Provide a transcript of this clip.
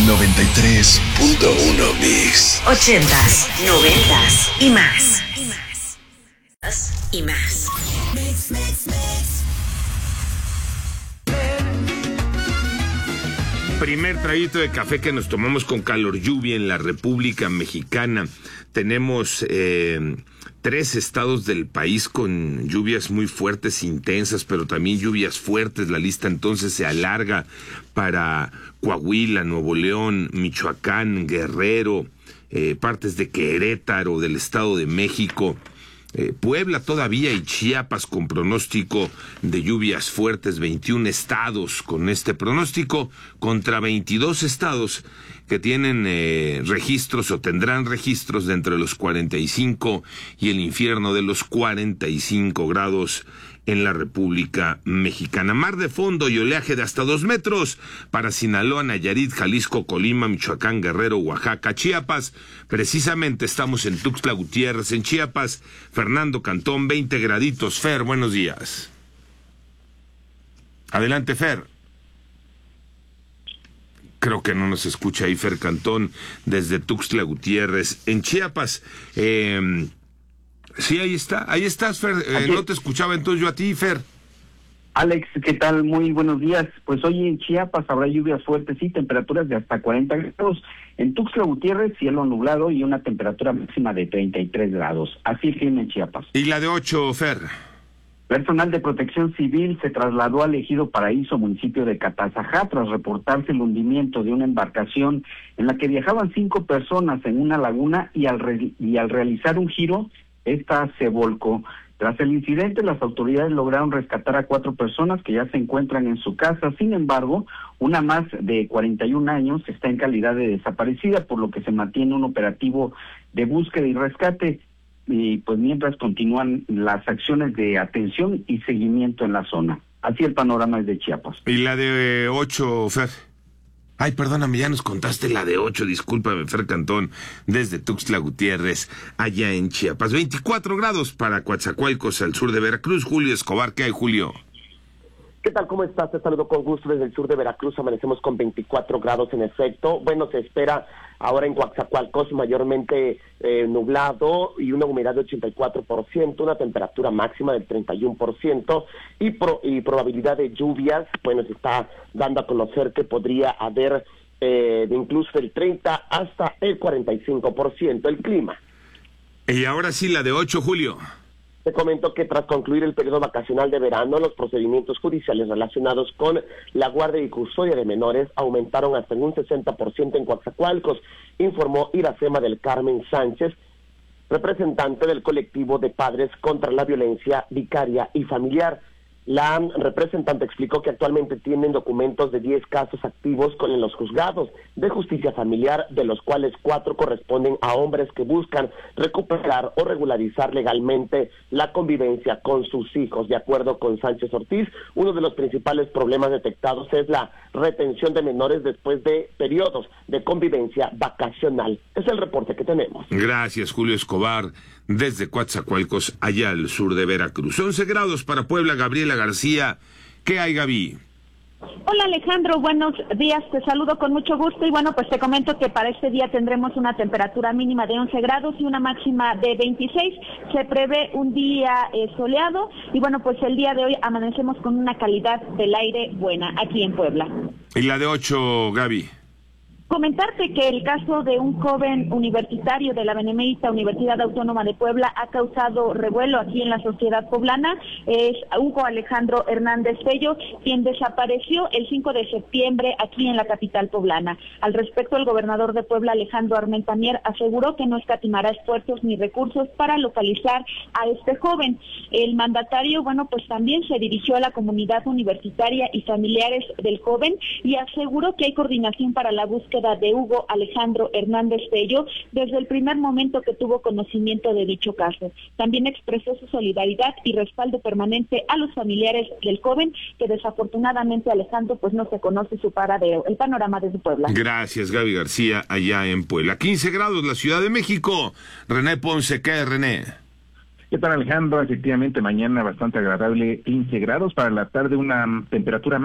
93.1 Mix. 80s, 90s y más. Y más. Primer traguito de café que nos tomamos con calor lluvia en la República Mexicana. Tenemos 3 estados del país con lluvias muy fuertes, intensas, pero también lluvias fuertes. La lista entonces se alarga para Coahuila, Nuevo León, Michoacán, Guerrero, partes de Querétaro, del Estado de México. Puebla todavía y Chiapas con pronóstico de lluvias fuertes, 21 estados con este pronóstico contra 22 estados que tienen registros o tendrán registros de entre los 45 y el infierno de los 45 grados en la República Mexicana. Mar de fondo y oleaje de hasta 2 metros para Sinaloa, Nayarit, Jalisco, Colima, Michoacán, Guerrero, Oaxaca, Chiapas. Precisamente estamos en Tuxtla Gutiérrez, en Chiapas. Fernando Cantón, 20 graditos. Fer, buenos días. Adelante, Fer. Creo que no nos escucha ahí Fer Cantón desde Tuxtla Gutiérrez, en Chiapas. Sí, ahí estás, Fer. No te escuchaba entonces yo a ti, Fer. Alex, ¿qué tal? Muy buenos días. Pues hoy en Chiapas habrá lluvias fuertes y temperaturas de hasta 40 grados. En Tuxtla Gutiérrez, cielo nublado y una temperatura máxima de 33 grados. Así el clima en Chiapas. ¿Y la de 8, Fer? Personal de Protección Civil se trasladó al Ejido Paraíso, municipio de Catazajá, tras reportarse el hundimiento de una embarcación en la que viajaban 5 personas en una laguna y al realizar un giro, esta se volcó. Tras el incidente, las autoridades lograron rescatar a 4 personas que ya se encuentran en su casa. Sin embargo, una más de 41 años está en calidad de desaparecida, por lo que se mantiene un operativo de búsqueda y rescate. Y pues mientras continúan las acciones de atención y seguimiento en la zona. Así el panorama es de Chiapas. ¿Y la de 8, Fer? Ay, perdóname, ya nos contaste la de 8, discúlpame, Fer Cantón, desde Tuxtla Gutiérrez, allá en Chiapas. 24 grados para Coatzacoalcos, al sur de Veracruz. Julio Escobar, ¿qué hay, Julio? ¿Qué tal? ¿Cómo estás? Te saludo con gusto desde el sur de Veracruz. Amanecemos con 24 grados en efecto. Bueno, se espera ahora en Coatzacoalcos mayormente nublado y una humedad de 84%, una temperatura máxima del 31% y probabilidad de lluvias. Bueno, se está dando a conocer que podría haber de incluso del 30 hasta el 45%. El clima. Y ahora sí, la de 8, Julio. Te comento que tras concluir el periodo vacacional de verano, los procedimientos judiciales relacionados con la guardia y custodia de menores aumentaron hasta en un 60% en Coatzacoalcos, informó Iracema del Carmen Sánchez, representante del colectivo de padres contra la violencia vicaria y familiar. La representante explicó que actualmente tienen documentos de 10 casos activos con los juzgados de justicia familiar, de los cuales 4 corresponden a hombres que buscan recuperar o regularizar legalmente la convivencia con sus hijos. De acuerdo con Sánchez Ortiz, uno de los principales problemas detectados es la retención de menores después de periodos de convivencia vacacional. Es el reporte que tenemos. Gracias, Julio Escobar, desde Coatzacoalcos, allá al sur de Veracruz. 11 grados para Puebla, Gabriela García. ¿Qué hay, Gaby? Hola Alejandro, buenos días, te saludo con mucho gusto y bueno, pues te comento que para este día tendremos una temperatura mínima de 11 grados y una máxima de 26, se prevé un día soleado y bueno, pues el día de hoy amanecemos con una calidad del aire buena aquí en Puebla. ¿Y la de 8, Gaby? Comentarte que el caso de un joven universitario de la Benemérita Universidad Autónoma de Puebla ha causado revuelo aquí en la sociedad poblana. Es Hugo Alejandro Hernández Tello, quien desapareció el 5 de septiembre aquí en la capital poblana. Al respecto, el gobernador de Puebla, Alejandro Armenta Mier, aseguró que no escatimará esfuerzos ni recursos para localizar a este joven. El mandatario, bueno, pues también se dirigió a la comunidad universitaria y familiares del joven y aseguró que hay coordinación para la búsqueda de Hugo Alejandro Hernández Tello desde el primer momento que tuvo conocimiento de dicho caso. También expresó su solidaridad y respaldo permanente a los familiares del joven, que desafortunadamente, Alejandro, pues no se conoce su paradero. El panorama desde Puebla. Gracias, Gaby García, allá en Puebla. 15 grados la Ciudad de México. René Ponce, ¿qué, René? ¿Qué tal, Alejandro? Efectivamente, mañana bastante agradable, 15 grados. Para la tarde una temperatura